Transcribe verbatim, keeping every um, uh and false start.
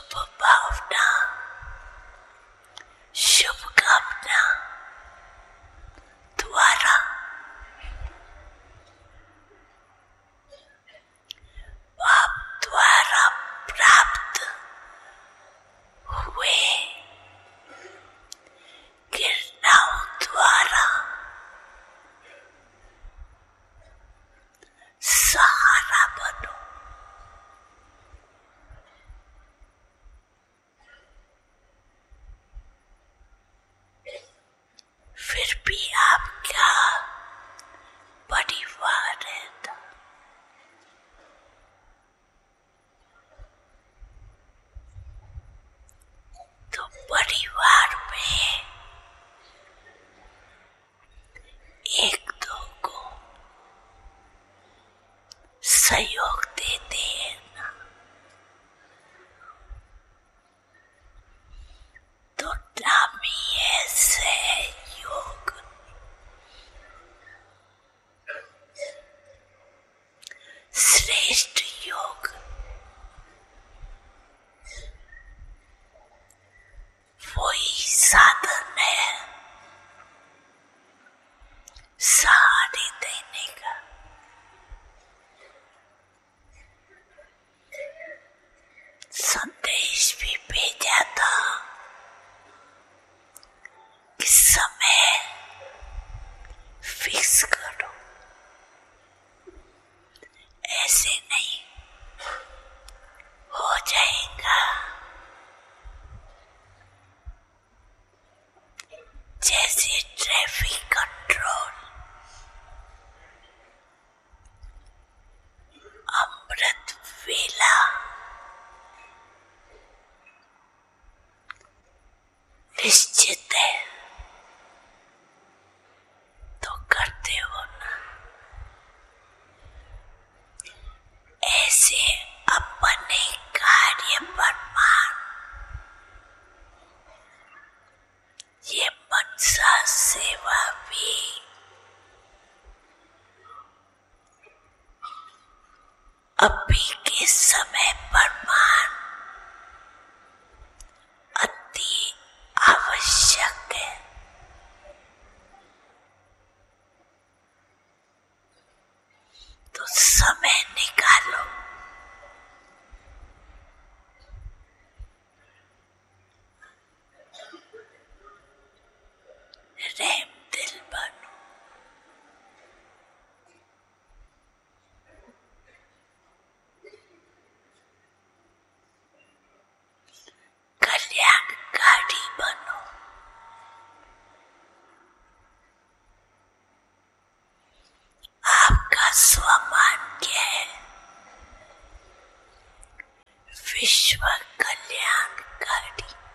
शुभ भावना, शुभ कामना द्वारा आप द्वारा प्राप्त हुए किरणाओं द्वारा सहारा बनो। फिर भी आपका परिवार है तो परिवार में एक दो को सहयोग देते हैं ना, तो नामी है सहयोग। श्रेष्ठ योग वही साधन है सहारे देने का। संदेश भी भेजा था कि समय फिक्स करो, ऐसे नहीं हो जाएगा। जैसे ट्रैफिक कंट्रोल, अमृत वेला, निश्चित है तो करते हो ना। ऐसे अपने कार्य परमान ये मनसा सेवा भी अभी के समय परमान अति आवश्यक है। तो समय निकालो, रहम दिल बनो। कल्याणकारी बनो। आपका स्वमान क्या है? विश्व कल्याणकारी।